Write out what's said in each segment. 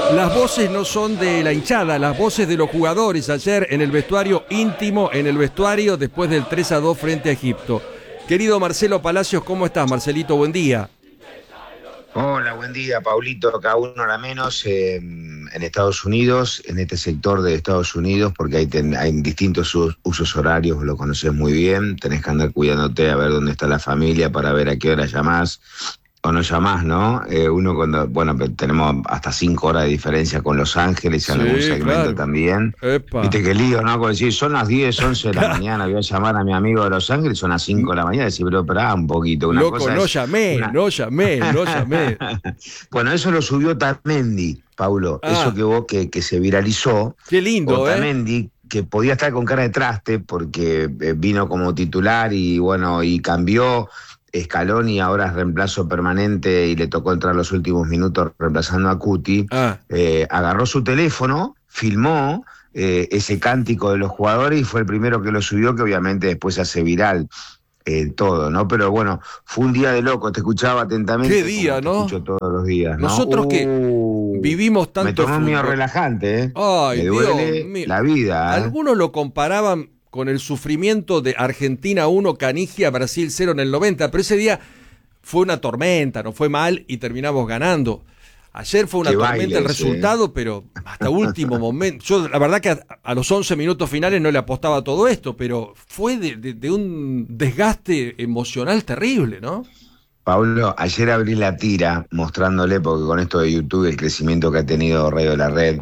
Las voces no son de la hinchada, las voces de los jugadores ayer en el vestuario íntimo, en el vestuario después del 3-2 frente a Egipto. Querido Marcelo Palacios, ¿cómo estás, Marcelito? Buen día. Hola, buen día, Paulito. Acá una hora menos en Estados Unidos, en este sector de Estados Unidos, porque hay distintos usos horarios, lo conoces muy bien. Tenés que andar cuidándote a ver dónde está la familia para ver a qué hora llamás o no llamás, ¿no? Uno tenemos hasta 5 horas de diferencia con Los Ángeles, en algún segmento claro. También. Epa. Viste qué lío, ¿no? Con decir, son las 10, 11 de la mañana, voy a llamar a mi amigo de Los Ángeles, son las 5 de la mañana, y decir, pero esperá un poquito. Una Loco, cosa no llamé. Bueno, eso lo subió Otamendi, Paulo, eso que se viralizó. Qué lindo, Otamendi, que podía estar con cara de traste porque vino como titular y cambió Scaloni, ahora es reemplazo permanente y le tocó entrar los últimos minutos reemplazando a Cuti. Agarró su teléfono, filmó ese cántico de los jugadores y fue el primero que lo subió, que obviamente después se hace viral todo, ¿no? Pero bueno, fue un día de loco, te escuchaba atentamente. Qué día, ¿no? Te escucho todos los días, ¿no? Nosotros que vivimos tanto. Me tomé un mío relajante, ¿eh? Ay, me duele la vida. Algunos lo comparaban con el sufrimiento de Argentina 1, Canigia, Brasil 0 en el 90, pero ese día fue una tormenta, no fue mal y terminamos ganando. Ayer fue una tormenta el resultado, pero hasta último momento. Yo la verdad que a los 11 minutos finales no le apostaba a todo esto, pero fue de un desgaste emocional terrible, ¿no? Pablo, ayer abrí la tira mostrándole, porque con esto de YouTube el crecimiento que ha tenido Radio La Red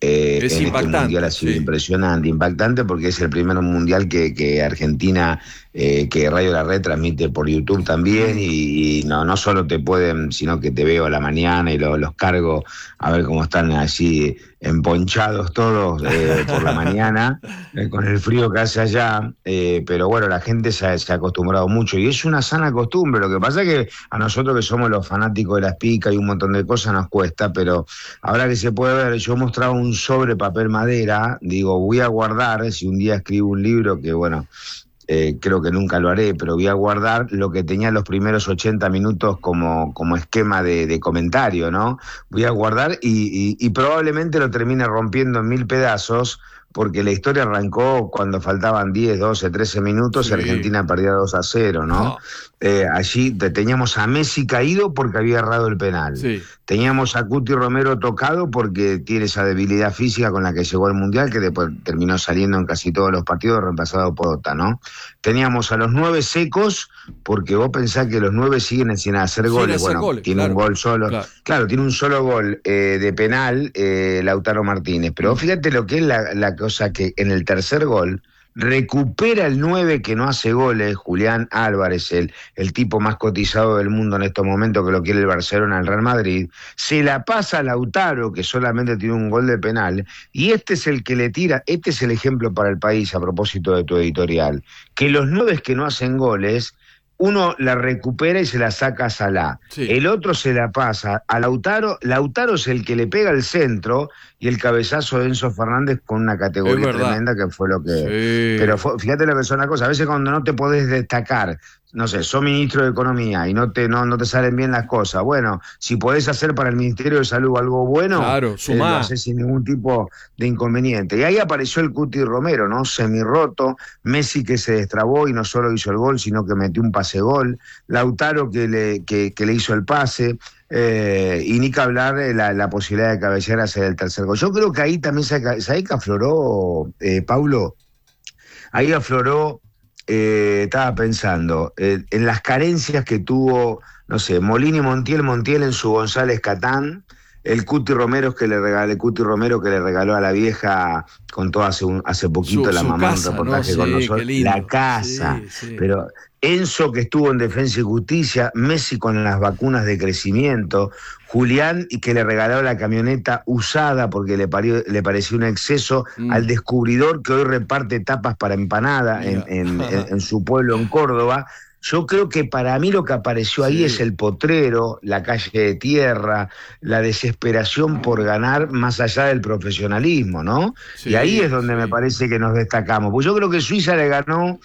es en impactante, este mundial ha sido impresionante, impactante porque es el primer mundial que Argentina, que Radio La Red transmite por YouTube también y no solo te pueden, sino que te veo a la mañana y los cargo a ver cómo están así emponchados todos por la mañana, con el frío que hace allá, pero bueno, la gente se ha acostumbrado mucho y es una sana costumbre. Lo que pasa es que a nosotros que somos los fanáticos de las picas y un montón de cosas nos cuesta, pero ahora que se puede ver, yo mostraba un sobre papel madera, digo, voy a guardar, si un día escribo un libro, que bueno, creo que nunca lo haré, pero voy a guardar lo que tenía los primeros 80 minutos como esquema de comentario, ¿no? Voy a guardar y probablemente lo termine rompiendo en 1000 pedazos, porque la historia arrancó cuando faltaban 10, 12, 13 minutos y Argentina perdía 2-0, ¿no? Allí teníamos a Messi caído porque había errado el penal. Sí. Teníamos a Cuti Romero tocado porque tiene esa debilidad física con la que llegó al Mundial, que después terminó saliendo en casi todos los partidos, reemplazado por Ota, ¿no? Teníamos a los 9 secos, porque vos pensás que los 9 siguen sin hacer goles. Tiene un gol solo. Claro, tiene un solo gol de penal, Lautaro Martínez. Pero fíjate lo que es la cosa, que en el tercer gol recupera el 9 que no hace goles, Julián Álvarez, el tipo más cotizado del mundo en estos momentos, que lo quiere el Barcelona, el Real Madrid, se la pasa a Lautaro, que solamente tiene un gol de penal, y este es el que le tira. Este es el ejemplo para el país, a propósito de tu editorial, que los 9 que no hacen goles, uno la recupera y se la saca a Salah. Sí. El otro se la pasa a Lautaro. Lautaro es el que le pega al centro y el cabezazo de Enzo Fernández con una categoría tremenda, que fue lo que... Sí. Pero fíjate lo que es una cosa, a veces cuando no te podés destacar, no sé, sos ministro de Economía y no te salen bien las cosas, bueno, si podés hacer para el Ministerio de Salud algo bueno, claro, lo haces sin ningún tipo de inconveniente. Y ahí apareció el Cuti Romero, ¿no? Semirroto, Messi que se destrabó y no solo hizo el gol, sino que metió un pase-gol, Lautaro que le hizo el pase, y ni que hablar de la posibilidad de cabecear hacia el tercer gol. Yo creo que ahí también ¿sabés que afloró, Paulo? Ahí afloró, estaba pensando en las carencias que tuvo, no sé, Molini Montiel en su González Catán, el Cuti Romero que le regaló a la vieja, contó hace poquito la mamá en un reportaje con nosotros, la casa, sí. Pero Enzo que estuvo en Defensa y Justicia, Messi con las vacunas de crecimiento, Julián y que le regaló la camioneta usada porque le pareció un exceso, al descubridor que hoy reparte tapas para empanada en su pueblo en Córdoba. Yo creo que para mí lo que apareció ahí es el potrero, la calle de tierra, la desesperación por ganar más allá del profesionalismo, ¿no? Sí, y ahí es donde me parece que nos destacamos. Pues yo creo que Suiza le ganó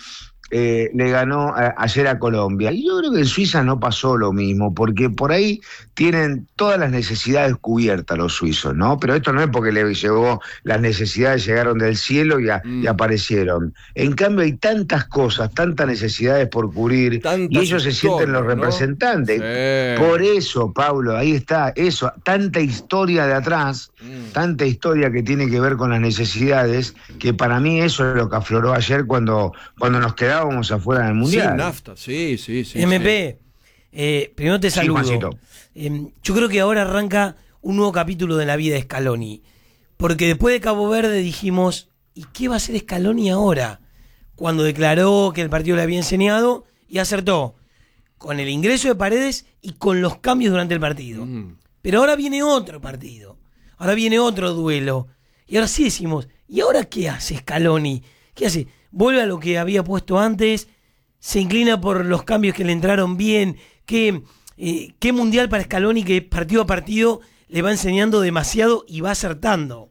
le ganó ayer a Colombia. Y yo creo que en Suiza no pasó lo mismo, porque por ahí tienen todas las necesidades cubiertas los suizos, ¿no? Pero esto no es porque le llegó, las necesidades llegaron del cielo y aparecieron. En cambio hay tantas cosas, tantas necesidades por cubrir, y ellos se sienten los representantes. Sí. Por eso, Pablo, ahí está, eso, tanta historia de atrás, tanta historia que tiene que ver con las necesidades, que para mí eso es lo que afloró ayer cuando nos quedábamos afuera del Mundial. Sí, nafta, sí. MP, primero te saludo. Yo creo que ahora arranca un nuevo capítulo de la vida de Scaloni, porque después de Cabo Verde dijimos, ¿y qué va a hacer Scaloni ahora? Cuando declaró que el partido le había enseñado y acertó con el ingreso de Paredes y con los cambios durante el partido. Pero ahora viene otro partido, ahora viene otro duelo, y ahora sí decimos, ¿y ahora qué hace Scaloni? ¿Qué hace? ¿Vuelve a lo que había puesto antes? ¿Se inclina por los cambios que le entraron bien? ¿Qué mundial para Scaloni que partido a partido le va enseñando demasiado y va acertando?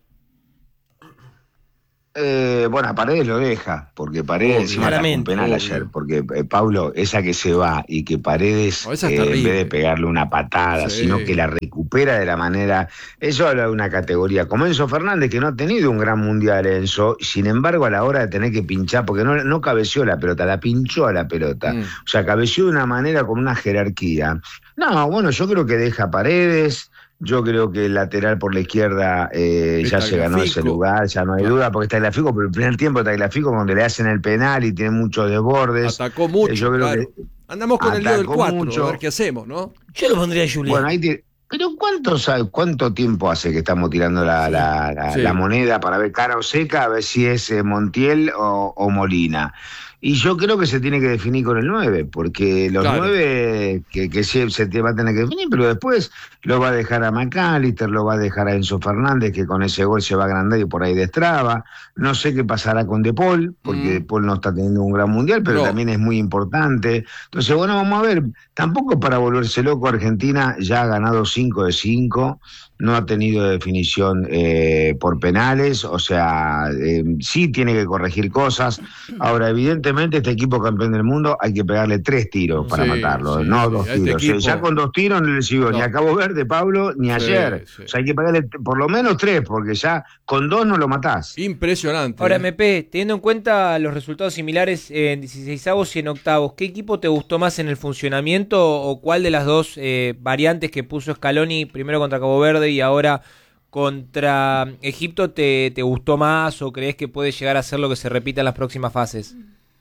Bueno, a Paredes lo deja, porque Paredes encima sacó un penal ayer, porque Pablo, esa que se va y que Paredes, en vez de pegarle una patada, sino que la recupera de la manera, eso habla de una categoría, como Enzo Fernández, que no ha tenido un gran mundial, Enzo, sin embargo a la hora de tener que pinchar, porque no cabeceó la pelota, la pinchó a la pelota, o sea, cabeceó de una manera con una jerarquía. No, bueno, yo creo que deja Paredes. Yo creo que el lateral por la izquierda ya se ganó ese lugar, ya no hay duda, porque Tagliafico, pero el primer tiempo Tagliafico cuando le hacen el penal y tiene muchos desbordes. Atacó mucho, yo creo que andamos con el lío del 4, a ver qué hacemos, ¿no? Yo lo pondría a Julián. Bueno, pero ¿cuánto tiempo hace que estamos tirando la moneda para ver cara o seca, a ver si es Montiel o Molina? Y yo creo que se tiene que definir con el 9, porque los 9 que se te va a tener que definir, pero después lo va a dejar a McAllister, lo va a dejar a Enzo Fernández, que con ese gol se va a agrandar y por ahí destraba. No sé qué pasará con De Paul, porque De Paul no está teniendo un gran mundial, pero también es muy importante. Entonces, bueno, vamos a ver, tampoco para volverse loco, Argentina ya ha ganado 5 de 5, no ha tenido definición por penales, o sea, sí tiene que corregir cosas. Ahora, evidentemente, este equipo campeón del mundo hay que pegarle 3 tiros para matarlo, no 2 tiros. Equipo... ya con 2 tiros no le recibió ni a Cabo Verde, Pablo, ni ayer. O sea, hay que pegarle por lo menos 3, porque ya con 2 no lo matás. Impresionante. Ahora, MP, teniendo en cuenta los resultados similares en 16avos y en octavos, ¿qué equipo te gustó más en el funcionamiento o cuál de las dos variantes que puso Scaloni, primero contra Cabo Verde y ahora contra Egipto, te gustó más o crees que puede llegar a ser lo que se repita en las próximas fases?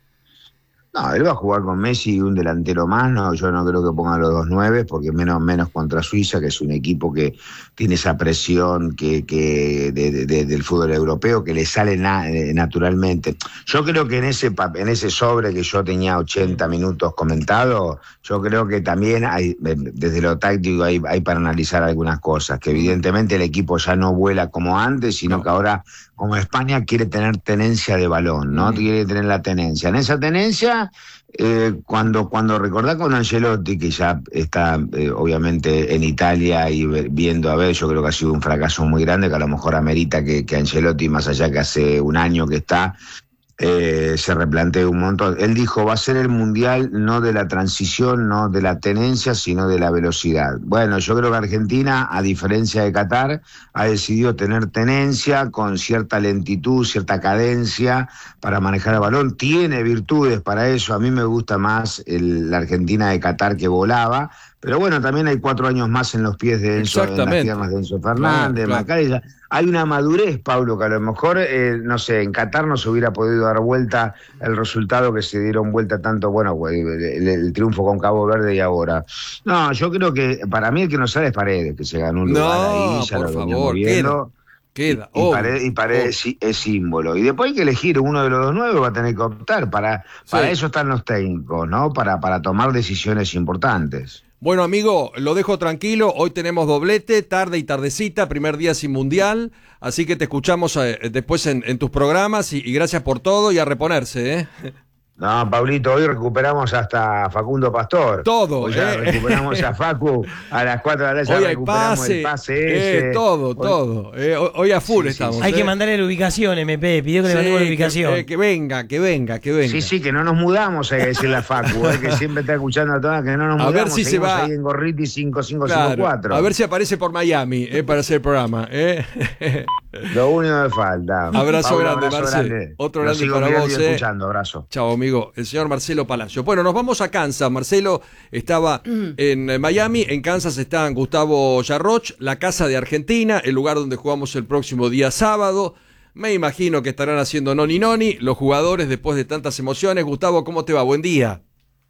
No, él va a jugar con Messi y un delantero más, no, yo no creo que ponga los 2 9, porque menos contra Suiza, que es un equipo que tiene esa presión del fútbol europeo que le sale naturalmente. Yo creo que en ese sobre que yo tenía 80 minutos comentado, yo creo que también hay, desde lo táctico hay para analizar algunas cosas, que evidentemente el equipo ya no vuela como antes, sino que ahora, como España quiere tener tenencia de balón, ¿no? Quiere tener la tenencia. En esa tenencia, cuando recordás con Ancelotti, que ya está obviamente en Italia y viendo, a ver, yo creo que ha sido un fracaso muy grande, que a lo mejor amerita que Ancelotti, más allá que hace un año que está, se replantea un montón. Él dijo, va a ser el mundial no de la transición, no de la tenencia, sino de la velocidad. Bueno, yo creo que Argentina, a diferencia de Qatar, ha decidido tener tenencia con cierta lentitud, cierta cadencia para manejar el balón. Tiene virtudes para eso. A mí me gusta más la Argentina de Qatar, que volaba. Pero bueno, también hay 4 años más en los pies de Enzo, en las piernas de Enzo Fernández, Macari. Hay una madurez, Pablo, que a lo mejor, no sé, en Qatar no se hubiera podido dar vuelta el resultado que se dieron vuelta tanto, bueno, el triunfo con Cabo Verde y ahora. No, yo creo que para mí el que no sale es Paredes, que se ganó un lugar ahí, ya lo venimos viendo. Queda. Y Paredes es símbolo. Y después hay que elegir uno de los 2 9, va a tener que optar. Para eso están los técnicos, ¿no? Para tomar decisiones importantes. Bueno, amigo, lo dejo tranquilo. Hoy tenemos doblete, tarde y tardecita, primer día sin mundial. Así que te escuchamos después en tus programas y gracias por todo y a reponerse, ¿eh? No, Pablito, hoy recuperamos hasta Facundo Pastor. Todo, hoy ya recuperamos a Facu a las 4 de la tarde. Hoy Ya hay recuperamos el pase ese. Todo. Hoy a full estamos. Hay que mandarle la ubicación, MP. Pidió que le mandemos la ubicación. Que venga. Sí, que no nos mudamos, hay que decirle a Facu, que siempre está escuchando a todas, que no nos mudamos. A ver si se va ahí en Gorriti 5554. A ver si aparece por Miami para hacer el programa. Lo único que falta. Abrazo grande, Marcelo. Otro grande para vos. Escuchando, abrazo. Chao, amigo. El señor Marcelo Palacio. Bueno, nos vamos a Kansas. Marcelo estaba en Miami. En Kansas están Gustavo Yarroch, la casa de Argentina, el lugar donde jugamos el próximo día sábado. Me imagino que estarán haciendo noni los jugadores después de tantas emociones. Gustavo, ¿cómo te va? Buen día.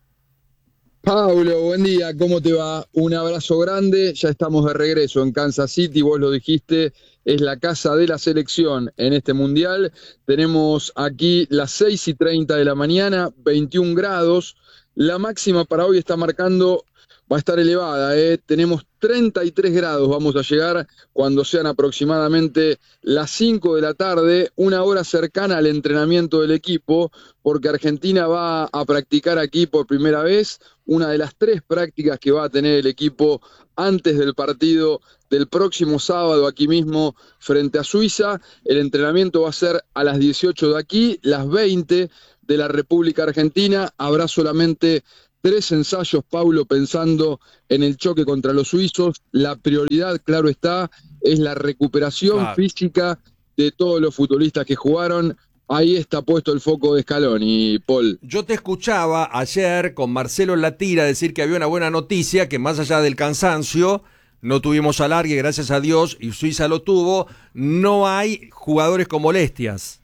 Pablo, buen día, ¿cómo te va? Un abrazo grande, ya estamos de regreso en Kansas City, vos lo dijiste, es la casa de la selección en este mundial. Tenemos aquí las 6:30 de la mañana, 21 grados, la máxima para hoy está marcando, va a estar elevada, tenemos 33 grados, vamos a llegar cuando sean aproximadamente las 5 de la tarde, una hora cercana al entrenamiento del equipo, porque Argentina va a practicar aquí por primera vez, una de las 3 prácticas que va a tener el equipo antes del partido del próximo sábado aquí mismo frente a Suiza. El entrenamiento va a ser a las 18 de aquí, las 20 de la República Argentina. Habrá solamente 3 ensayos, Paulo, pensando en el choque contra los suizos. La prioridad, claro está, es la recuperación física de todos los futbolistas que jugaron. Ahí está puesto el foco de Scaloni, Paul. Yo te escuchaba ayer con Marcelo en la tira decir que había una buena noticia, que más allá del cansancio, no tuvimos alargue, gracias a Dios, y Suiza lo tuvo, no hay jugadores con molestias.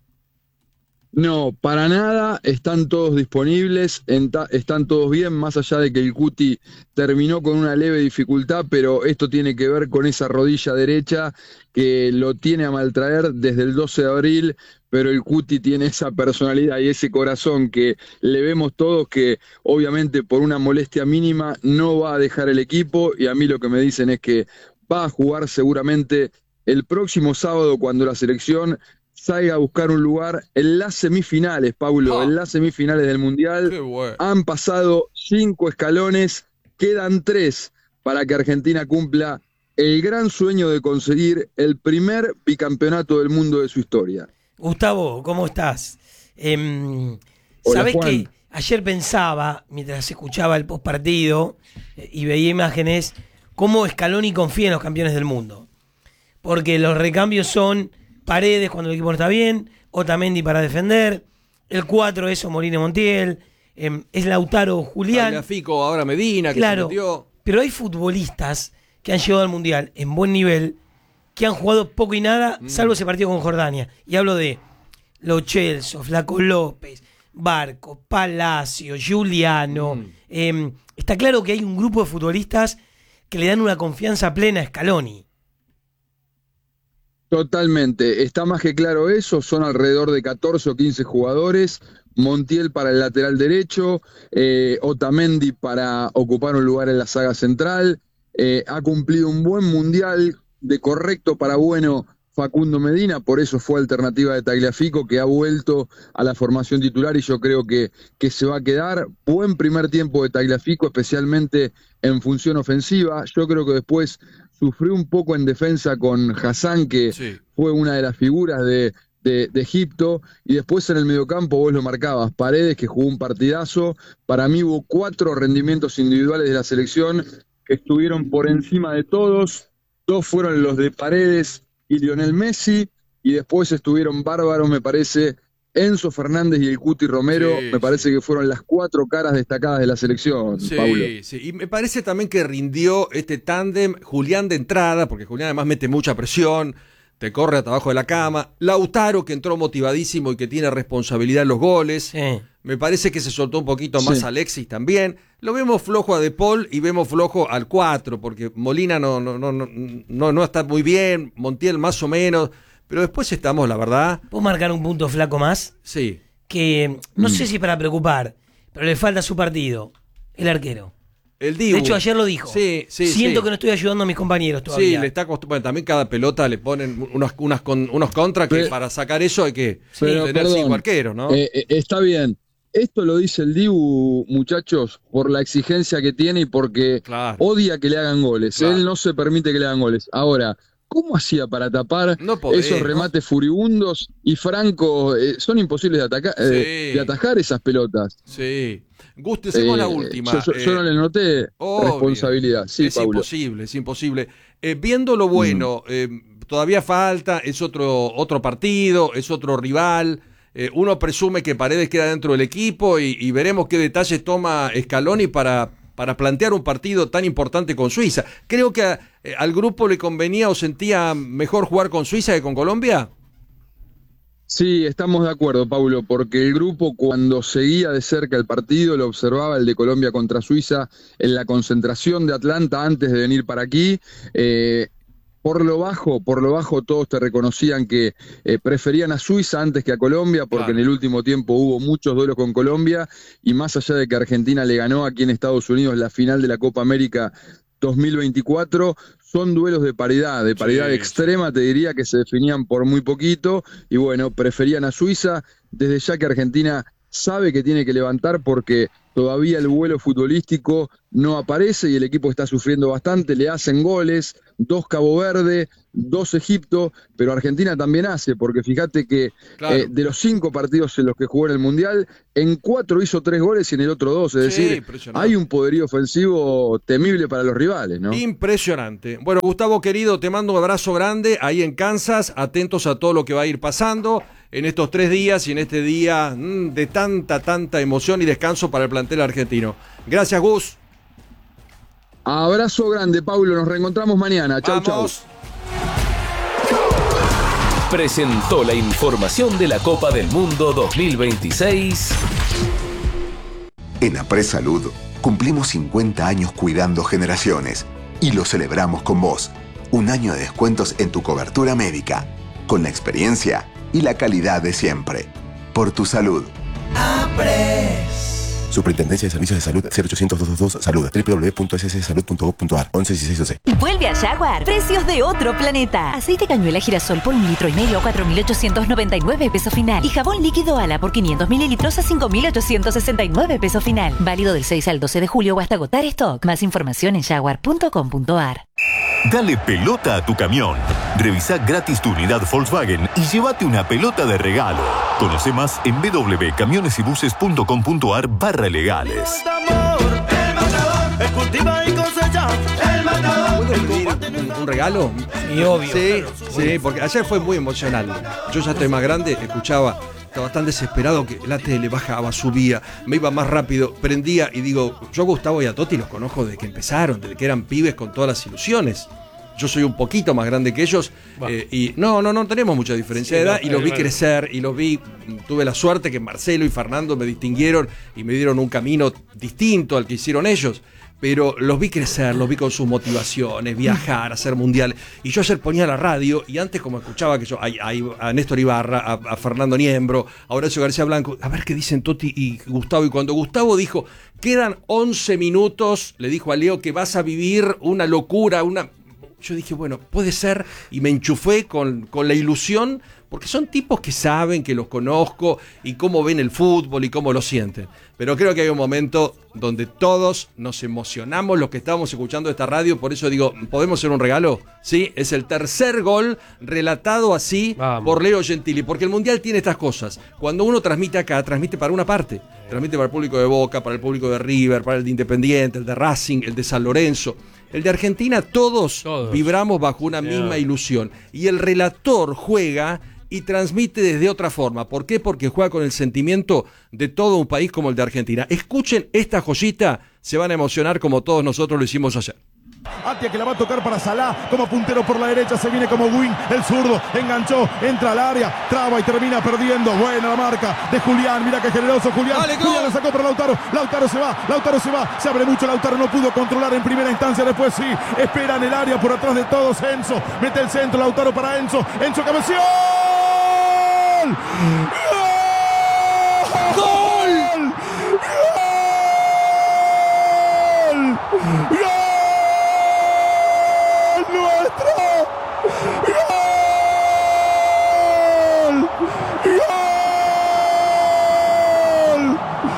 No, para nada, están todos disponibles, están todos bien, más allá de que el Cuti terminó con una leve dificultad, pero esto tiene que ver con esa rodilla derecha que lo tiene a maltraer desde el 12 de abril, pero el Cuti tiene esa personalidad y ese corazón que le vemos todos que obviamente por una molestia mínima no va a dejar el equipo, y a mí lo que me dicen es que va a jugar seguramente el próximo sábado cuando la selección salga a buscar un lugar en las semifinales, Paulo, en las semifinales del Mundial. Bueno. Han pasado 5 escalones, quedan 3 para que Argentina cumpla el gran sueño de conseguir el primer bicampeonato del mundo de su historia. Gustavo, ¿cómo estás? Hola, ¿Sabés Juan. que ayer pensaba, mientras escuchaba el postpartido y veía imágenes, cómo Scaloni confía en los campeones del mundo? Porque los recambios son Paredes cuando el equipo no está bien, Otamendi para defender, el 4 es Molina Montiel, es Lautaro Julián. Tagliafico, ahora Medina, claro, que se metió. Pero hay futbolistas que han llegado al Mundial en buen nivel, que han jugado poco y nada, salvo ese partido con Jordania. Y hablo de Lo Celso, Flaco López, Barco, Palacio, Giuliano. Está claro que hay un grupo de futbolistas que le dan una confianza plena a Scaloni. Totalmente, está más que claro eso, son alrededor de 14 o 15 jugadores, Montiel para el lateral derecho, Otamendi para ocupar un lugar en la saga central, ha cumplido un buen mundial, de correcto para bueno Facundo Medina, por eso fue alternativa de Tagliafico, que ha vuelto a la formación titular y yo creo que se va a quedar. Buen primer tiempo de Tagliafico, especialmente en función ofensiva, yo creo que después sufrió un poco en defensa con Hassan, que fue una de las figuras de Egipto, y después en el mediocampo vos lo marcabas, Paredes, que jugó un partidazo. Para mí hubo 4 rendimientos individuales de la selección que estuvieron por encima de todos, 2 fueron los de Paredes y Lionel Messi, y después estuvieron bárbaros, me parece, Enzo Fernández y el Cuti Romero, me parece que fueron las 4 caras destacadas de la selección, Paulo. Sí, y me parece también que rindió este tándem, Julián de entrada, porque Julián además mete mucha presión, te corre hasta abajo de la cama, Lautaro, que entró motivadísimo y que tiene responsabilidad en los goles, me parece que se soltó un poquito más Alexis también, lo vemos flojo a De Paul y vemos flojo al 4, porque Molina no está muy bien, Montiel más o menos. Pero después estamos, la verdad... ¿Puedo marcar un punto flaco más? Sí. Que no sé si es para preocupar, pero le falta su partido, el arquero. El Dibu. De hecho, ayer lo dijo. Siento que no estoy ayudando a mis compañeros todavía. Sí, le está costando. Bueno, también cada pelota le ponen unos contras que para sacar eso hay que tener 5 arqueros, ¿no? Está bien, Esto lo dice el Dibu, muchachos, por la exigencia que tiene y porque odia que le hagan goles. Claro. Él no se permite que le hagan goles. Ahora, ¿cómo hacía para tapar esos remates furibundos y francos? Son imposibles de atajar esas pelotas. Sí. Gus, te hacemos la última. Yo no le noté responsabilidad. Sí, es Paulo. Es imposible. Viendo lo bueno, todavía falta, es otro partido, es otro rival. Uno presume que Paredes queda dentro del equipo y veremos qué detalles toma Scaloni para plantear un partido tan importante con Suiza. Creo que al grupo le convenía o sentía mejor jugar con Suiza que con Colombia. Sí, estamos de acuerdo, Paulo, porque el grupo cuando seguía de cerca el partido lo observaba el de Colombia contra Suiza en la concentración de Atlanta antes de venir para aquí. Por lo bajo todos te reconocían que preferían a Suiza antes que a Colombia, porque en el último tiempo hubo muchos duelos con Colombia, y más allá de que Argentina le ganó aquí en Estados Unidos la final de la Copa América 2024, son duelos de paridad extrema, te diría, que se definían por muy poquito, y bueno, preferían a Suiza, desde ya que Argentina sabe que tiene que levantar porque todavía el vuelo futbolístico no aparece y el equipo está sufriendo bastante, le hacen goles, 2 Cabo Verde, 2 Egipto, pero Argentina también hace, porque fíjate que de los 5 partidos en los que jugó en el Mundial, en 4 hizo 3 goles y en el otro 2, es decir, hay un poderío ofensivo temible para los rivales, ¿no? Impresionante. Bueno, Gustavo querido, te mando un abrazo grande ahí en Kansas, atentos a todo lo que va a ir pasando en estos 3 días y en este día de tanta emoción y descanso para el plantel argentino. Gracias, Gus. Abrazo grande, Paulo. Nos reencontramos mañana. Chau, chau. Presentó la información de la Copa del Mundo 2026. En Apres Salud cumplimos 50 años cuidando generaciones y lo celebramos con vos. Un año de descuentos en tu cobertura médica, con la experiencia y la calidad de siempre. Por tu salud. Apres. Superintendencia de Servicios de Salud 0800-222-SALUD www.sssalud.gov.ar 111612. Vuelve a Jaguar. Precios de otro planeta. Aceite cañuela girasol por 1,5 litros a 4.899 pesos final. Y jabón líquido Ala por 500 mililitros a 5.869 pesos final. Válido del 6 al 12 de julio o hasta agotar stock. Más información en jaguar.com.ar. Dale pelota a tu camión. Revisa gratis tu unidad Volkswagen y llévate una pelota de regalo. Conoce más en www.camionesybuses.com.ar/legales. ¿Puedo pedir un regalo? Sí, obvio. Sí, porque ayer fue muy emocional. Yo ya estoy más grande, estaba tan desesperado que la tele bajaba, subía, me iba más rápido, prendía y digo, yo a Gustavo y a Toti los conozco desde que empezaron, desde que eran pibes con todas las ilusiones. Yo soy un poquito más grande que ellos y no tenemos mucha diferencia de edad y los vi crecer y tuve la suerte que Marcelo y Fernando me distinguieron y me dieron un camino distinto al que hicieron ellos. Pero los vi crecer, los vi con sus motivaciones, viajar, hacer mundiales. Y yo ayer ponía la radio y antes como escuchaba que yo a Néstor Ibarra, a Fernando Niembro, a Horacio García Blanco, a ver qué dicen Toti y Gustavo. Y cuando Gustavo dijo, quedan 11 minutos, le dijo a Leo que vas a vivir una locura, yo dije, bueno, puede ser, y me enchufé con la ilusión, porque son tipos que saben, que los conozco, y cómo ven el fútbol y cómo lo sienten. Pero creo que hay un momento donde todos nos emocionamos los que estábamos escuchando esta radio, por eso digo, ¿podemos hacer un regalo? Sí, es el tercer gol relatado así por Leo Gentili, porque el Mundial tiene estas cosas. Cuando uno transmite acá, transmite para una parte, transmite para el público de Boca, para el público de River, para el de Independiente, el de Racing, el de San Lorenzo. El de Argentina, todos vibramos bajo una misma ilusión. Y el relator juega y transmite desde otra forma. ¿Por qué? Porque juega con el sentimiento de todo un país como el de Argentina. Escuchen esta joyita, se van a emocionar como todos nosotros lo hicimos ayer. Atia que la va a tocar para Salah, como puntero por la derecha, se viene como wing, el zurdo, enganchó, entra al área, traba y termina perdiendo. Buena la marca de Julián, mira qué generoso Julián. Julián la sacó para Lautaro se va, se abre mucho Lautaro, no pudo controlar en primera instancia, después sí, espera en el área por atrás de todos, Enzo, mete el centro, Lautaro para Enzo cabeció. ¡Gol! ¡Gol! ¡Gol!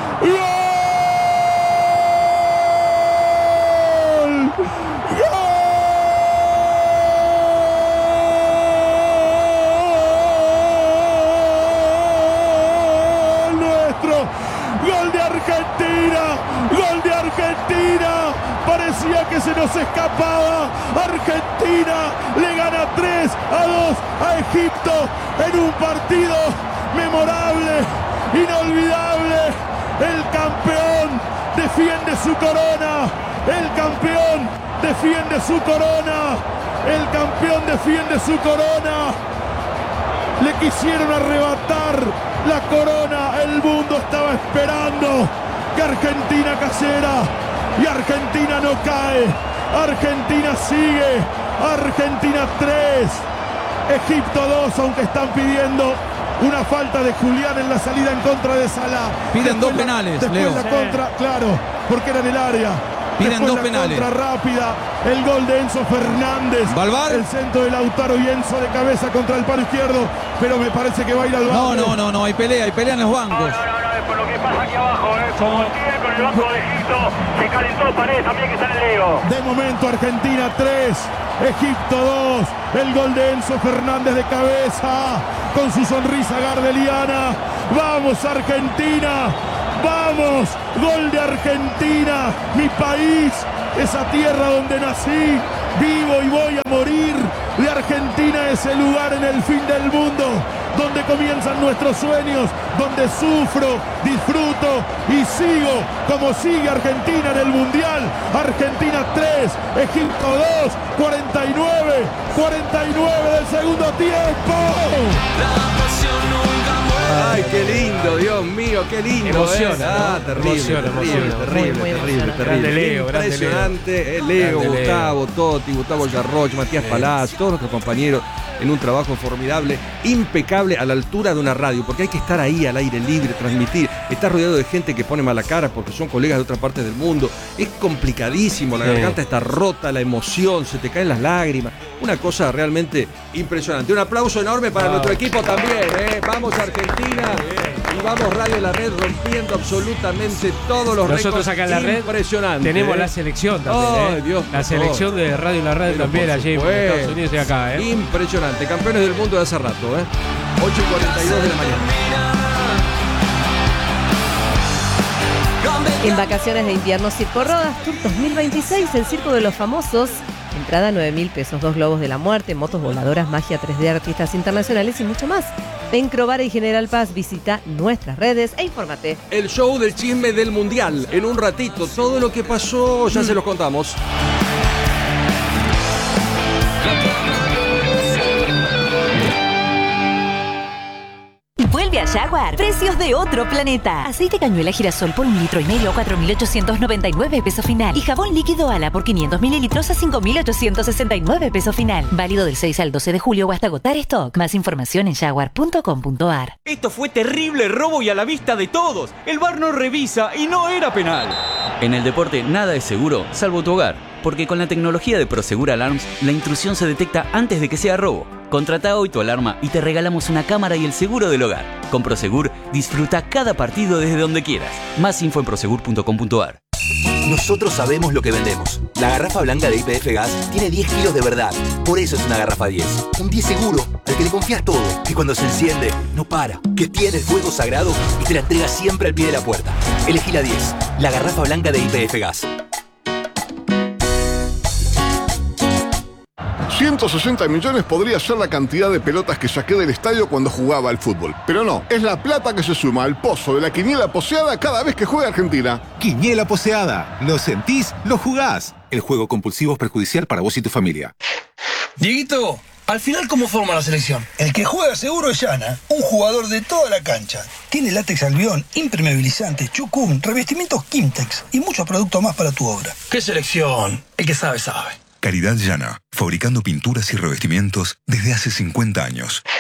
parecía que se nos escapaba. Argentina le gana 3-2 a Egipto en un partido memorable, inolvidable. El campeón defiende su corona. El campeón defiende su corona. El campeón defiende su corona. Le quisieron arrebatar la corona. El mundo estaba esperando que Argentina cayera. Y Argentina no cae. Argentina sigue. Argentina 3. Egipto 2, aunque están pidiendo una falta de Julián en la salida en contra de Salah. Piden dos penales, después Leo. la contra, claro, porque era en el área. Piden Después dos la penales. Contra rápida, el gol de Enzo Fernández. ¿Valvar? El centro de Lautaro y Enzo de cabeza contra el palo izquierdo, pero me parece que va a ir al banco. No, hay pelea en los bancos. No, por lo que pasa aquí abajo, como sigue con el banco de Egipto, se calentó Paredes también que está en el Leo. De momento Argentina 3, Egipto 2, el gol de Enzo Fernández de cabeza, con su sonrisa gardeliana. ¡Vamos Argentina! ¡Vamos! Gol de Argentina, mi país, esa tierra donde nací, vivo y voy a morir. De Argentina, ese lugar en el fin del mundo, donde comienzan nuestros sueños, donde sufro, disfruto y sigo como sigue Argentina en el Mundial. Argentina 3, Egipto 2, 49 del segundo tiempo. Ay, qué lindo, Dios mío, qué lindo. Emociona, ¿no? Terrible, terrible. Leo, grande impresionante. Leo, Grande Gustavo, Totti, Gustavo Yarroch, Matías Palaz, todos nuestros compañeros en un trabajo formidable, impecable, a la altura de una radio, porque hay que estar ahí al aire libre, transmitir. Estar rodeado de gente que pone mala cara porque son colegas de otras partes del mundo. Es complicadísimo, la garganta está rota, la emoción, se te caen las lágrimas. Una cosa realmente impresionante. Un aplauso enorme para nuestro equipo también. Vamos Argentina y vamos Radio La Red rompiendo absolutamente todos los récords. Nosotros acá en La Red impresionante. tenemos la selección también. Ay, Dios, la selección de Radio La Red también allí en Estados Unidos y acá. Impresionante. Campeones del mundo de hace rato. 8:42 de la mañana. En vacaciones de invierno, Circo Rodas Tour 2026, el Circo de los Famosos. Entrada 9.000 pesos, 2 globos de la muerte, motos voladoras, magia 3D, artistas internacionales y mucho más. En Crovara y General Paz, visita nuestras redes e infórmate. El show del chisme del Mundial. En un ratito, todo lo que pasó ya se los contamos. Vuelve a Jaguar. Precios de otro planeta. Aceite cañuela girasol por 1,5 litros a 4.899 pesos final. Y jabón líquido Ala por 500 mililitros a 5.869 pesos final. Válido del 6 al 12 de julio o hasta agotar stock. Más información en jaguar.com.ar. Esto fue terrible robo y a la vista de todos. El VAR no revisa y no era penal. En el deporte nada es seguro, salvo tu hogar. Porque con la tecnología de Prosegur Alarms, la intrusión se detecta antes de que sea robo. Contrata hoy tu alarma y te regalamos una cámara y el seguro del hogar. Con Prosegur, disfruta cada partido desde donde quieras. Más info en prosegur.com.ar. Nosotros sabemos lo que vendemos. La garrafa blanca de YPF Gas tiene 10 kilos de verdad. Por eso es una garrafa 10. Un 10 seguro, al que le confías todo. Que cuando se enciende, no para. Que tiene el fuego sagrado y te la entrega siempre al pie de la puerta. Elegí la 10. La garrafa blanca de YPF Gas. 160 millones podría ser la cantidad de pelotas que saqué del estadio cuando jugaba al fútbol. Pero no, es la plata que se suma al pozo de la quiniela poseada cada vez que juega Argentina. Quiniela poseada. Lo sentís, lo jugás. El juego compulsivo es perjudicial para vos y tu familia. Dieguito, al final, ¿cómo forma la selección? El que juega seguro es Yana, un jugador de toda la cancha. Tiene látex albión, impermeabilizante, chucún, revestimientos Kimtex y muchos productos más para tu obra. ¿Qué selección? El que sabe, sabe. Caridad Llana, fabricando pinturas y revestimientos desde hace 50 años.